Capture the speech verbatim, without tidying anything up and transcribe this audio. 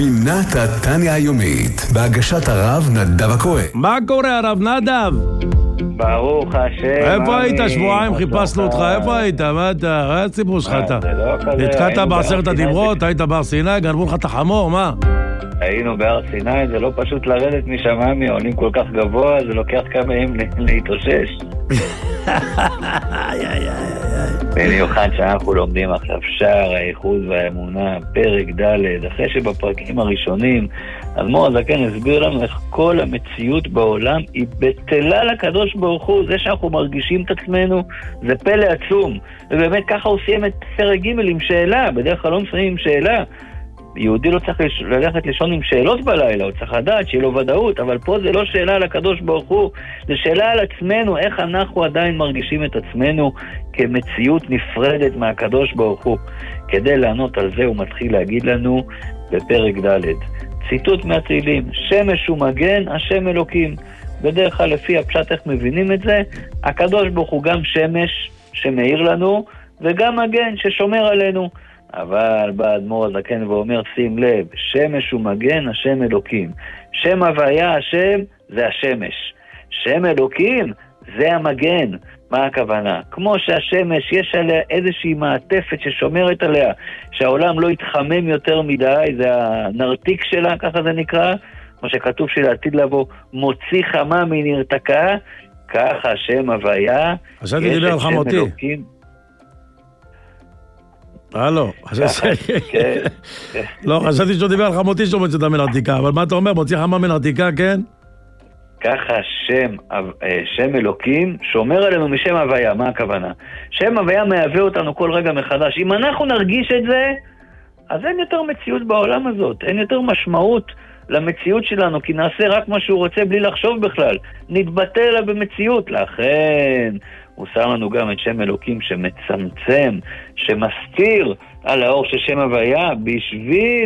פינת התניה היומית, בהגשת הרב נדב הכהן. מה קורה הרב נדב? ברוך השם. איפה היית? שבועיים חיפשנו אותך, איפה היית? מה אתה? מה הציבור שלך אתה? נתקעת בעשרת הדיברות, היית בהר סיני, גנבו לך את החמור, מה? היינו בהר סיני, זה לא פשוט לרדת משמיים, עולים כל כך גבוה, זה לוקח כמה ימים להתאושש. במיוחד שאנחנו לומדים עכשיו שער האיחוד והאמונה, פרק ד', אחרי שבפרקים הראשונים אדמו"ר הזקן הסביר לנו איך כל המציאות בעולם היא בטלה לקדוש ברוך הוא. זה שאנחנו מרגישים את עצמנו זה פלא עצום, ובאמת ככה הוא סיים את פרק ג' עם שאלה. בדרך כלל לא מסיימים עם שאלה. יהודי לא צריך ללכת לישון עם שאלות בלילה, הוא צריך לדעת שיהיה לו ודאות, אבל פה זה לא שאלה על הקדוש ברוך הוא, זה שאלה על עצמנו, איך אנחנו עדיין מרגישים את עצמנו כמציאות נפרדת מהקדוש ברוך הוא. כדי לענות על זה הוא מתחיל להגיד לנו בפרק ד', ציטוט מהתהילים, שמש ומגן השם אלוקים. בדרך כלל לפי הפשט איך מבינים את זה, הקדוש ברוך הוא גם שמש שמאיר לנו וגם מגן ששומר עלינו. אבל בא אדמו"ר הזקן ואומר, שים לב, שמש ומגן השם אלוקים. שם הוויה השם זה השמש, שם אלוקים זה המגן. מה הכוונה? כמו שהשמש יש עליה איזושהי מעטפת ששומרת עליה, שהעולם לא יתחמם יותר מדי, זה הנרתיק שלה, ככה זה נקרא, כמו שכתוב שלעתיד לבוא, מוציא חמה מנרתקה, ככה שם הוויה, יש את שם אלוקים. הלו, לא, חשבתי שהוא דיבר על חמותי שהוא מוציא את המנרתיקה, אבל מה אתה אומר, מוציא חמה מנרתיקה, כן? ככה שם, שם אלוקים שומר עלינו משם הוויה. מה הכוונה? שם הוויה מהווה אותנו כל רגע מחדש. אם אנחנו נרגיש את זה, אז אין יותר מציאות בעולם הזאת, אין יותר משמעות למציאות שלנו, כי נעשה רק מה שהוא רוצה בלי לחשוב בכלל, נתבטא לה במציאות. לכן הוא שם לנו גם את שם אלוקים שמצמצם, שמסתיר על האור של שם הוויה, בשביל